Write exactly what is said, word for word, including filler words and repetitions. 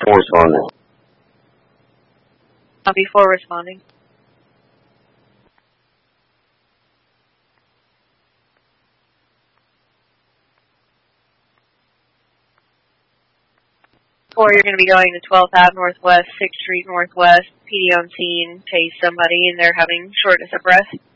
before responding. Uh, before responding. Or you're going to be going to twelfth Avenue Northwest, sixth Street Northwest, P D on scene, chase somebody, and they're having shortness of breath.